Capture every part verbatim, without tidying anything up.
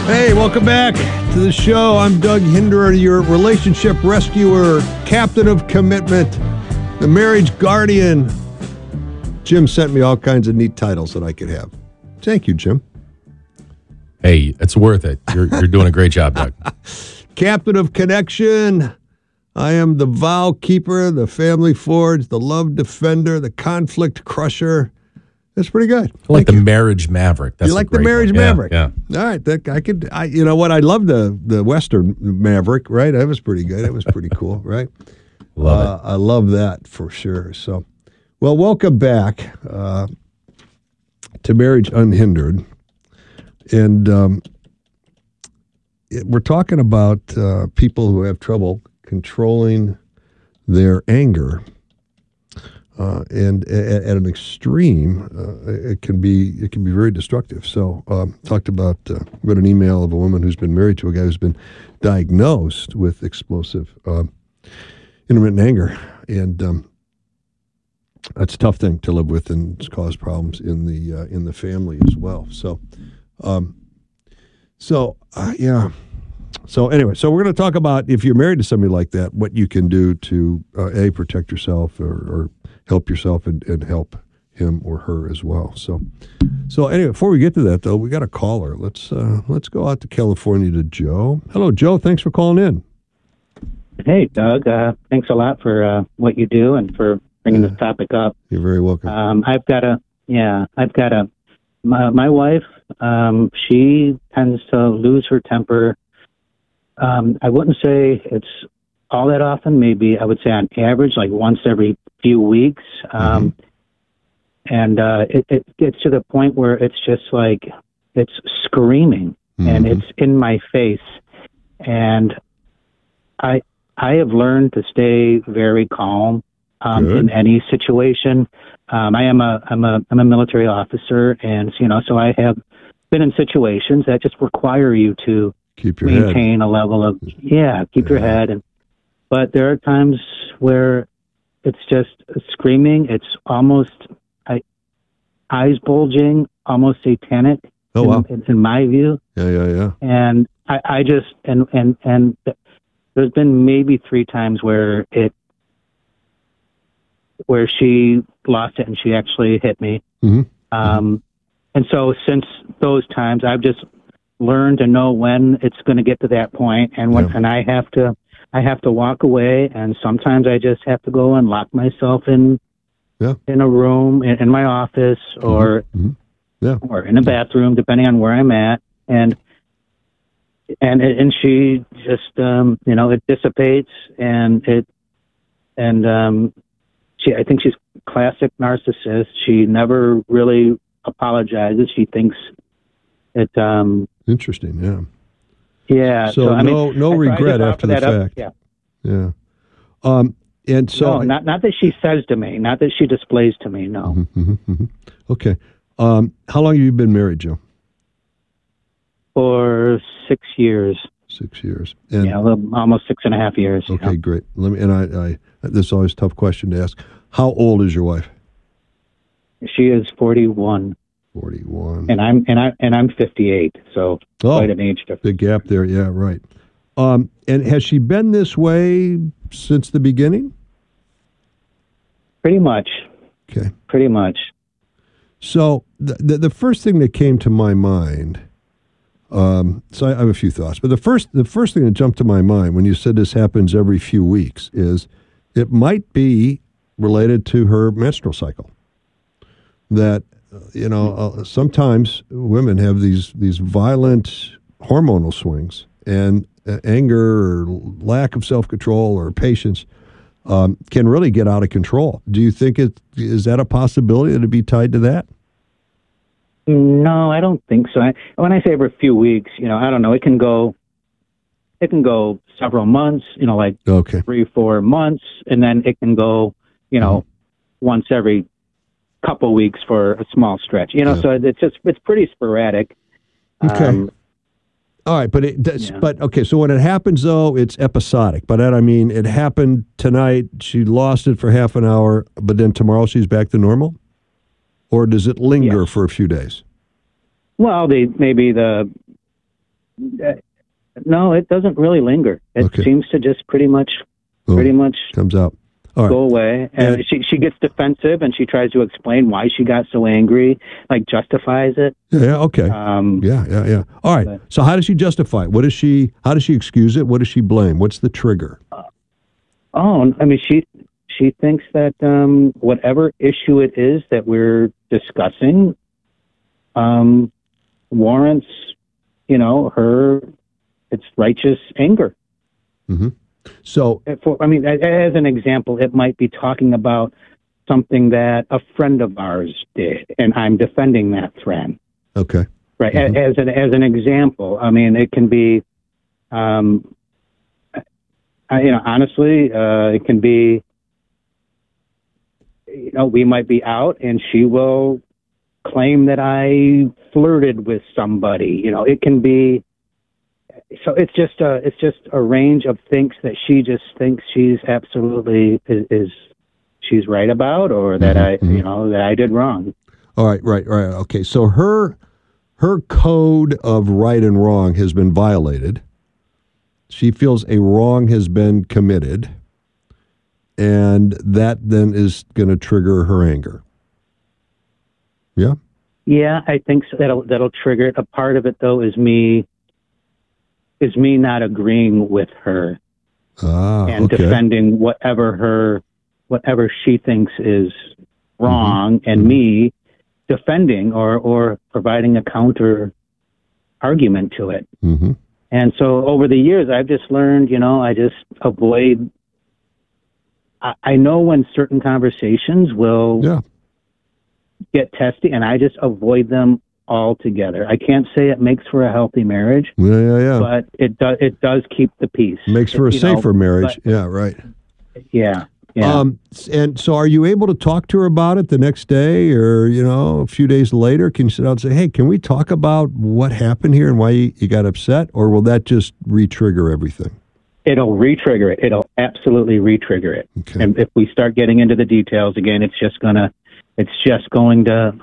Hey, welcome back to the show. I'm Doug Hinderer, your relationship rescuer, captain of commitment, the marriage guardian. Jim sent me all kinds of neat titles that I could have. Thank you, Jim. Hey, it's worth it. You're you're doing a great job, Doug. Captain of connection. I am the vow keeper, the family forge, the love defender, the conflict crusher. That's pretty good. I like Thank the you. marriage maverick. That's You a like the great marriage one. Yeah, maverick? Yeah. All right, that I could. I you know what? I love the the Western Maverick. Right, that was pretty good. That was pretty cool. Right, Love uh, I love that for sure. So, well, welcome back uh, to Marriage Unhindered, and um, it, we're talking about uh, people who have trouble controlling their anger. Uh, and at, at an extreme, uh, it can be it can be very destructive. So, um, talked about uh, read an email of a woman who's been married to a guy who's been diagnosed with explosive uh, intermittent anger, and um, that's a tough thing to live with, and it's caused problems in the uh, in the family as well. So, um, so uh, yeah. So anyway, so we're going to talk about if you're married to somebody like that, what you can do to uh, a protect yourself or, or help yourself and, and help him or her as well. So, so anyway, before we get to that though, we got a caller. Let's uh, let's go out to California to Joe. Hello, Joe. Thanks for calling in. Hey, Doug. Uh, thanks a lot for uh, what you do and for bringing Yeah. this topic up. You're very welcome. Um, I've got a yeah. I've got a my, my wife. Um, she tends to lose her temper. Um, I wouldn't say it's all that often. Maybe I would say on average, like once every few weeks. Um, mm-hmm. And uh, it, it gets to the point where it's just like it's screaming mm-hmm. and it's in my face. And I I have learned to stay very calm um, in any situation. Um, I am a I'm a I'm a military officer, and you know, so I have been in situations that just require you to keep your maintain head. a level of yeah, keep yeah. your head. And but there are times where it's just screaming. It's almost I, eyes bulging, almost satanic. Oh in, wow! in, in my view. Yeah, yeah, yeah. And I, I just and and and there's been maybe three times where it where she lost it and she actually hit me. Mm-hmm. Um, and so since those times, I've just learned to know when it's going to get to that point, and when Yeah. and I have to I have to walk away, and sometimes I just have to go and lock myself in Yeah. in a room in, in my office or Mm-hmm. Yeah. or in a bathroom, depending on where I'm at, and and and she just um, you know, it dissipates, and it and um, she I think she's classic narcissist. She never really apologizes. She thinks it um, Interesting. Yeah. yeah. So, So, I no mean, no I- I regret just after the offer that up. fact. Yeah. Yeah. Um. And so no, not not that she says to me, not that she displays to me. No, Mhm, mhm, mhm. Okay. Um, how long have you been married, Joe? for six years. Six years. And Yeah, well, almost six and a half years. okay, yeah. great. Let me. And I, I. This is always a tough question to ask. How old is your wife? She is forty-one, Forty-one. and I'm and I and I'm fifty-eight. So Oh, quite an age difference. big gap there. Yeah. Right. Um. And has she been this way since the beginning? Pretty much. Okay. Pretty much. So the, the the first thing that came to my mind, um, so I have a few thoughts, but the first the first thing that jumped to my mind when you said this happens every few weeks is it might be related to her menstrual cycle. That uh, you know uh, sometimes women have these these violent hormonal swings, and uh, anger or lack of self control or patience um, can really get out of control. Do you think it is that a possibility to be tied to that? No, I don't think so. I, when I say every few weeks, you know, I don't know. It can go, it can go several months. You know, like Okay. three, four months, and then it can go, you know, mm-hmm. once every couple weeks for a small stretch. You know, Yeah. so it's just it's pretty sporadic. Okay. Um, All right, but it does, Yeah. but okay. So when it happens, though, it's episodic. By that I mean it happened tonight. She lost it for half an hour, but then tomorrow she's back to normal, or does it linger Yes. for a few days? Well, the maybe the uh, no, it doesn't really linger. It Okay. seems to just pretty much, Boom. pretty much Comes out. All go right. away. And And- she she gets defensive, and she tries to explain why she got so angry, like justifies it. Yeah, yeah, okay. Um, Yeah, yeah, yeah. All right. But- So how does she justify it? What does she, how does she excuse it? What does she blame? What's the trigger? Oh, I mean, she she thinks that um, whatever issue it is that we're discussing um, warrants, you know, her it's righteous anger. Mm-hmm. So, For, I mean, a- as an example, it might be talking about something that a friend of ours did, and I'm defending that friend. okay. Right. Mhm. A- As an as an example, I mean, it can be, um, I, you know, honestly, uh, it can be, you know, we might be out, and she will claim that I flirted with somebody. You know, it can be. So it's just a it's just a range of things that she just thinks she's absolutely is, is she's right about, or that Mhm, I mhm. you know that I did wrong. All right, right, right. Okay. So her her code of right and wrong has been violated. She feels a wrong has been committed, and that then is going to trigger her anger. Yeah. Yeah, I think so. That'll that'll trigger it. A part of it, though, is me is me not agreeing with her Ah, and okay. defending whatever her whatever she thinks is wrong, and Mhm. me defending or or providing a counter argument to it. Mm-hmm. And so over the years, I've just learned, you know, I just avoid. I, I know when certain conversations will Yeah. get testy, and I just avoid them altogether. I can't say it makes for a healthy marriage, Yeah, yeah, yeah. but it does. It does keep the peace. Makes for a You know, safer marriage. but- yeah, right. yeah, yeah. Um, and so are you able to talk to her about it the next day or, you know, a few days later? Can you sit down and say, hey, can we talk about what happened here and why you, you got upset? Or will that just re-trigger everything? It'll re-trigger it. It'll absolutely re-trigger it. Okay. And if we start getting into the details again, it's just gonna. It's just going to.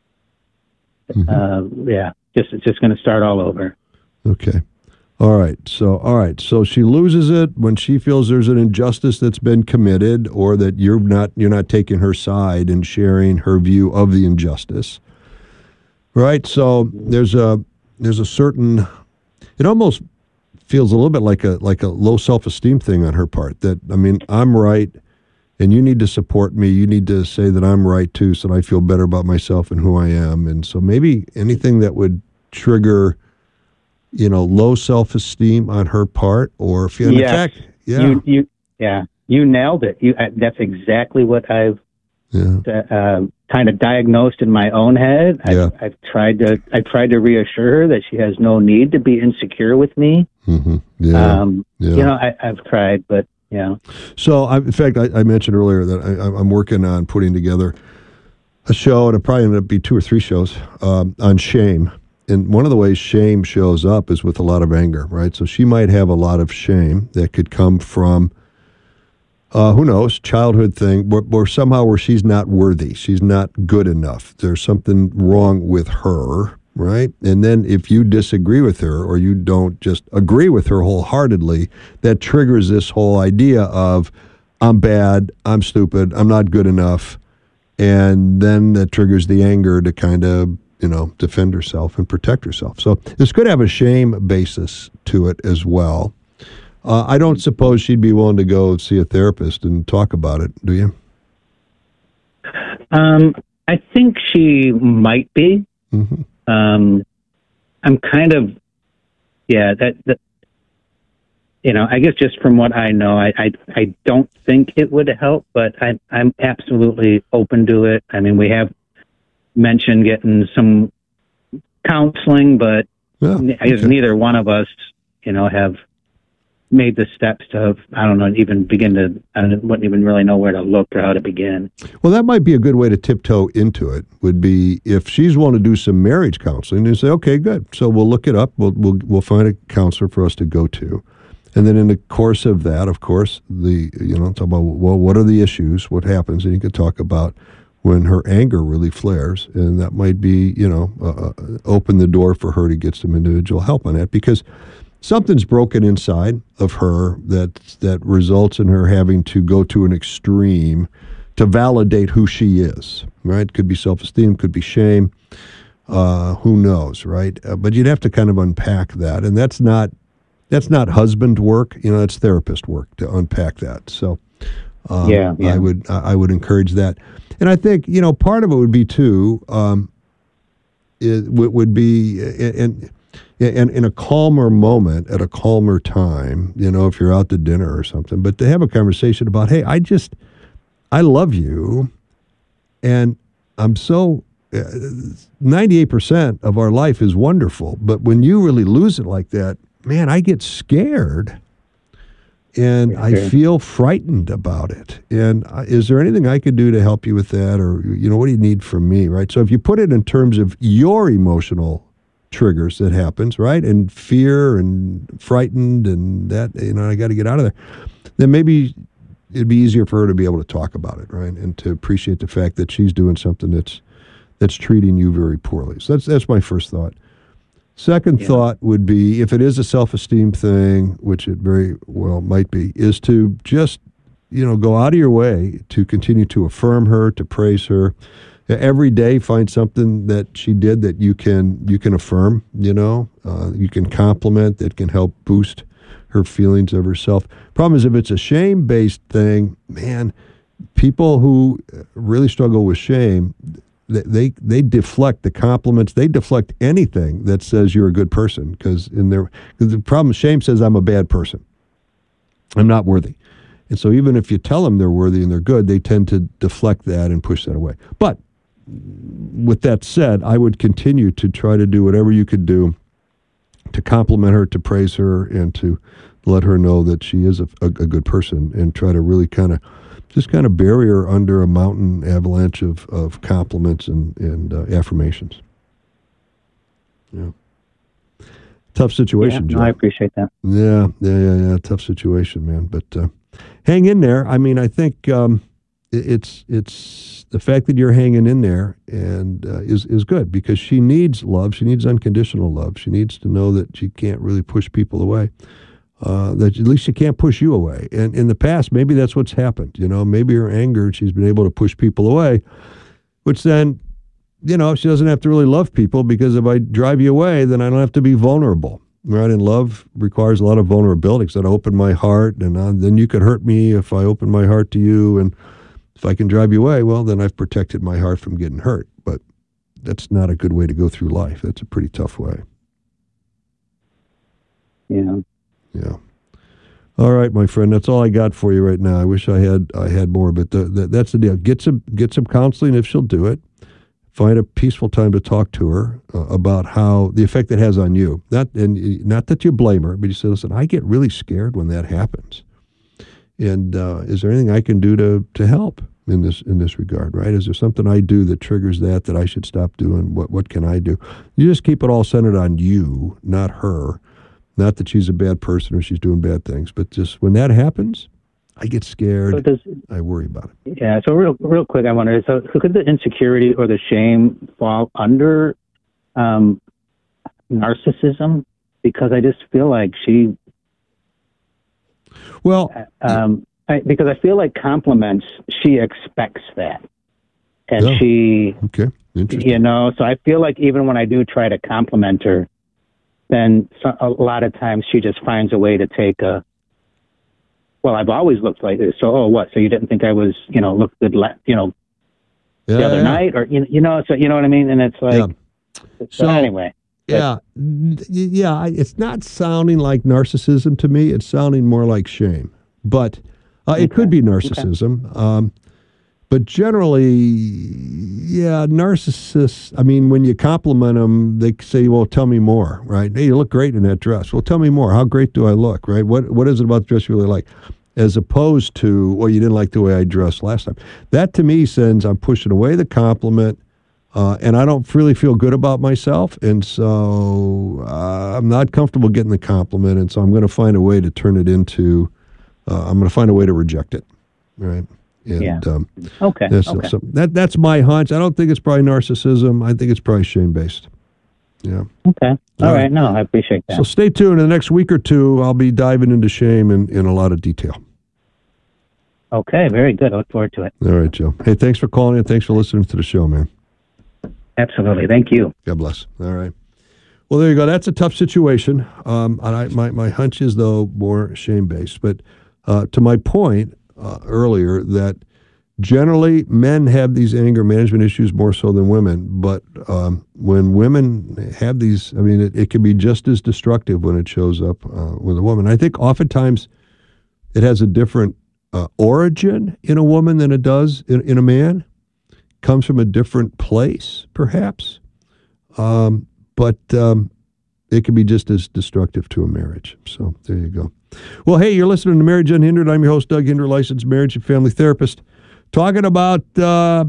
Mhm. Uh, yeah, just it's just going to start all over. Okay. All right. So, all right. So she loses it when she feels there's an injustice that's been committed, or that you're not you're not taking her side and sharing her view of the injustice. Right. So there's a there's a certain. It almost feels a little bit like a like a low self-esteem thing on her part. That I mean, I'm right, and you need to support me. You need to say that I'm right too, so that I feel better about myself and who I am. And so maybe anything that would trigger, you know, low self-esteem on her part, or if you, in Yes. fact, yeah, You, you, yeah, you nailed it. You, uh, that's exactly what I've yeah, uh, kind of diagnosed in my own head. I've, Yeah. I've tried to, I tried to reassure her that she has no need to be insecure with me. hmm yeah, Um, yeah. You know, I, I've tried, but yeah. So, I, in fact, I, I mentioned earlier that I, I'm working on putting together a show, and it'll probably end up be two or three shows um, on shame. And one of the ways shame shows up is with a lot of anger, right? So she might have a lot of shame that could come from, uh, who knows, childhood thing, where, where somehow where she's not worthy, she's not good enough. There's something wrong with her, right? And then if you disagree with her, or you don't just agree with her wholeheartedly, that triggers this whole idea of, I'm bad, I'm stupid, I'm not good enough. And then that triggers the anger to kind of, you know, defend herself and protect herself. So this could have a shame basis to it as well. Uh, I don't suppose she'd be willing to go see a therapist and talk about it, do you? Um, I think she might be. Mm-hmm. Um, I'm kind of, yeah, that, that, you know, I guess just from what I know, I, I, I don't think it would help, but I, I'm absolutely open to it. I mean, we have mentioned getting some counseling, but Yeah, ne- I guess okay. neither one of us, you know, have made the steps to, I don't know, even begin to, I don't, wouldn't even really know where to look or how to begin. Well, that might be a good way to tiptoe into it, would be if she's willing to do some marriage counseling and say, okay, good. So we'll look it up. We'll, we'll, we'll find a counselor for us to go to. And then in the course of that, of course, the, you know, talk about, well, what are the issues? What happens? And you could talk about when her anger really flares, and that might be, you know, uh, open the door for her to get some individual help on that, because something's broken inside of her that that results in her having to go to an extreme to validate who she is, right? Could be self-esteem, could be shame, uh, who knows, right? Uh, but you'd have to kind of unpack that, and that's not that's not husband work, you know, it's therapist work to unpack that. So um, yeah, yeah, I would I would encourage that. And I think, you know, part of it would be, too, um, it w- would be in, in, in a calmer moment, at a calmer time, you know, if you're out to dinner or something, but to have a conversation about, hey, I just, I love you, and I'm so, uh, ninety-eight percent of our life is wonderful, but when you really lose it like that, man, I get scared. And I feel frightened about it. And uh, is there anything I could do to help you with that? Or, you know, what do you need from me, right? So if you put it in terms of your emotional triggers that happens, right? And fear and frightened and that, you know, I got to get out of there. Then maybe it'd be easier for her to be able to talk about it, right? And to appreciate the fact that she's doing something that's that's treating you very poorly. So that's that's my first thought. Second yeah. thought would be, if it is a self-esteem thing, which it very well might be, is to just, you know, go out of your way to continue to affirm her, to praise her. Every day, find something that she did that you can you can affirm, you know, uh, you can compliment, that can help boost her feelings of herself. Problem is, if it's a shame-based thing, man, people who really struggle with shame, They they deflect the compliments. They deflect anything that says you're a good person, because in their the problem, shame says I'm a bad person. I'm not worthy, and so even if you tell them they're worthy and they're good, they tend to deflect that and push that away. But with that said, I would continue to try to do whatever you could do to compliment her, to praise her, and to let her know that she is a, a, a good person, and try to really kind of just kind of bury her under a mountain avalanche of, of compliments and, and uh, affirmations. Yeah. Tough situation, yeah, Joe. No, I appreciate that. Yeah, yeah, yeah, yeah. Tough situation, man. But uh, hang in there. I mean, I think um, it, it's it's the fact that you're hanging in there and uh, is is good, because she needs love. She needs unconditional love. She needs to know that she can't really push people away. Uh, that at least she can't push you away. And in the past, maybe that's what's happened. You know, maybe her anger, she's been able to push people away, which then, you know, she doesn't have to really love people, because if I drive you away, then I don't have to be vulnerable, right? And love requires a lot of vulnerability, because I open my heart, and uh, then you could hurt me if I open my heart to you. And if I can drive you away, well, then I've protected my heart from getting hurt. But that's not a good way to go through life. That's a pretty tough way. Yeah. Yeah. All right, my friend. That's all I got for you right now. I wish I had I had more, but the, the, that's the deal. Get some get some counseling if she'll do it. Find a peaceful time to talk to her uh, about how the effect it has on you. Not and not that you blame her, but you say, "Listen, I get really scared when that happens. And uh, is there anything I can do to to help in this in this regard? Right? Is there something I do that triggers that that I should stop doing? What what can I do? You just keep it all centered on you, not her." Not that she's a bad person or she's doing bad things, but just when that happens, I get scared. So does, I worry about it. Yeah. So real, real quick, I wonder, so, so could the insecurity or the shame fall under um, narcissism? Because I just feel like she. Well, um, I, because I feel like compliments, she expects that, and oh, she. Okay. Interesting. You know, so I feel like even when I do try to compliment her, then so, a lot of times she just finds a way to take a, well, I've always looked like this. So, oh, what? So you didn't think I was, you know, looked good, you know, yeah, the other yeah. night, or you, you know, so you know what I mean? And it's like, yeah. so, so anyway. Yeah, yeah. It's not sounding like narcissism to me. It's sounding more like shame, but uh, okay. it could be narcissism. Okay. Um, But generally, yeah, narcissists, I mean, when you compliment them, they say, well, tell me more, right? Hey, you look great in that dress. Well, tell me more. How great do I look, right? What What is it about the dress you really like? As opposed to, well, you didn't like the way I dressed last time. That, to me, sends I'm pushing away the compliment, uh, and I don't really feel good about myself, and so uh, I'm not comfortable getting the compliment, and so I'm going to find a way to turn it into, uh, I'm going to find a way to reject it, right? And, Yeah. Um, Okay. yeah, so, okay. so that that's my hunch. I don't think it's probably narcissism. I think it's probably shame based. Yeah. Okay. All All right. right. No, I appreciate that. So stay tuned. In the next week or two, I'll be diving into shame in, in a lot of detail. Okay. Very good. I look forward to it. All right, Joe. Hey, thanks for calling in. Thanks for listening to the show, man. Absolutely. Thank you. God bless. All right. Well, there you go. That's a tough situation. Um, and I, my, my hunch is, though, more shame-based. But uh, to my point uh, earlier, that generally men have these anger management issues more so than women. But um, when women have these, I mean, it, it can be just as destructive when it shows up uh, with a woman. I think oftentimes it has a different uh, origin in a woman than it does in, in a man. Comes from a different place, perhaps. Um, but um, it can be just as destructive to a marriage. So there you go. Well, hey, you're listening to Marriage Unhindered. I'm your host, Doug Hinder, licensed marriage and family therapist, talking about uh,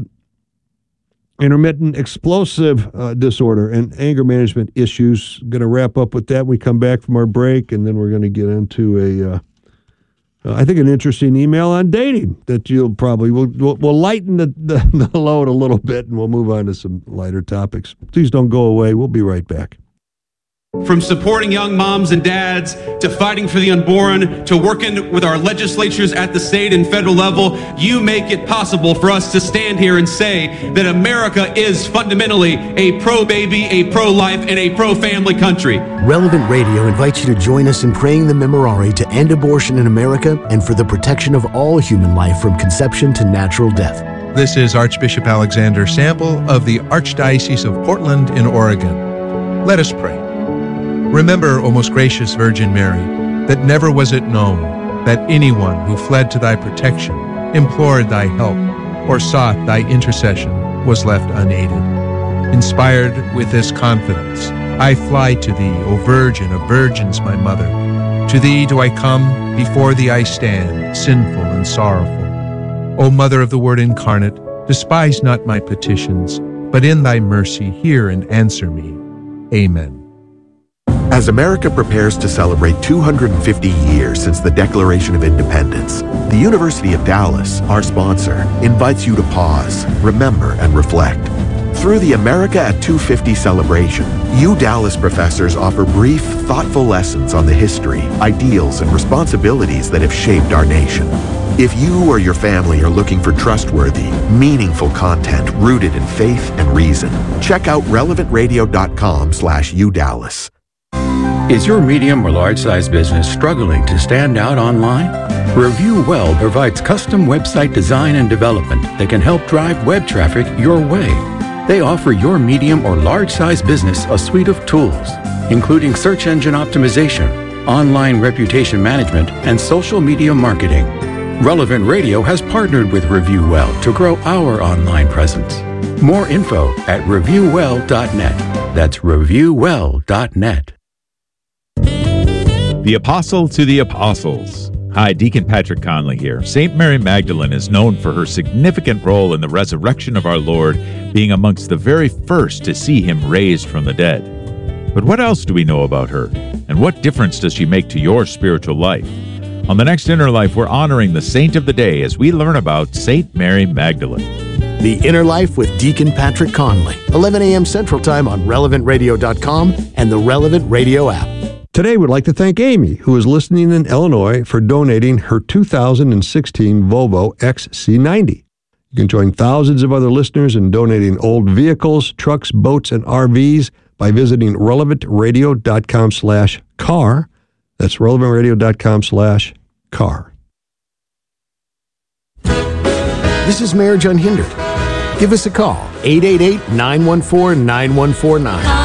intermittent explosive uh, disorder and anger management issues. Going to wrap up with that when we come back from our break, and then we're going to get into a, uh, uh, I think, an interesting email on dating that you'll probably, we'll, we'll, we'll lighten the, the, the load a little bit, and we'll move on to some lighter topics. Please don't go away. We'll be right back. From supporting young moms and dads, to fighting for the unborn, to working with our legislatures at the state and federal level, you make it possible for us to stand here and say that America is fundamentally a pro-baby, a pro-life, and a pro-family country. Relevant Radio invites you to join us in praying the Memorare to end abortion in America and for the protection of all human life from conception to natural death. This is Archbishop Alexander Sample of the Archdiocese of Portland in Oregon. Let us pray. Remember, O most gracious Virgin Mary, that never was it known that anyone who fled to thy protection, implored thy help, or sought thy intercession was left unaided. Inspired with this confidence, I fly to thee, O Virgin of Virgins, my Mother. To thee do I come, before thee I stand, sinful and sorrowful. O Mother of the Word incarnate, despise not my petitions, but in thy mercy hear and answer me. Amen. As America prepares to celebrate two hundred fifty years since the Declaration of Independence, the University of Dallas, our sponsor, invites you to pause, remember, and reflect. Through the America at two fifty celebration, U Dallas professors offer brief, thoughtful lessons on the history, ideals, and responsibilities that have shaped our nation. If you or your family are looking for trustworthy, meaningful content rooted in faith and reason, check out relevant radio dot com slash U Dallas. Is your medium or large-size business struggling to stand out online? Review Well provides custom website design and development that can help drive web traffic your way. They offer your medium or large-size business a suite of tools, including search engine optimization, online reputation management, and social media marketing. Relevant Radio has partnered with Review Well to grow our online presence. More info at review well dot net. That's review well dot net. The Apostle to the Apostles. Hi, Deacon Patrick Conley here. Saint Mary Magdalene is known for her significant role in the resurrection of our Lord, being amongst the very first to see him raised from the dead. But what else do we know about her? And what difference does she make to your spiritual life? On the next Inner Life, we're honoring the saint of the day as we learn about Saint Mary Magdalene. The Inner Life with Deacon Patrick Conley, eleven a.m. Central Time on relevant radio dot com and the Relevant Radio app. Today, we'd like to thank Amy, who is listening in Illinois, for donating her two thousand sixteen Volvo X C ninety. You can join thousands of other listeners in donating old vehicles, trucks, boats, and R Vs by visiting relevant radio dot com slash car. That's relevant radio dot com slash car. This is Marriage Unhindered. Give us a call, eight eight eight, nine one four, nine one four nine.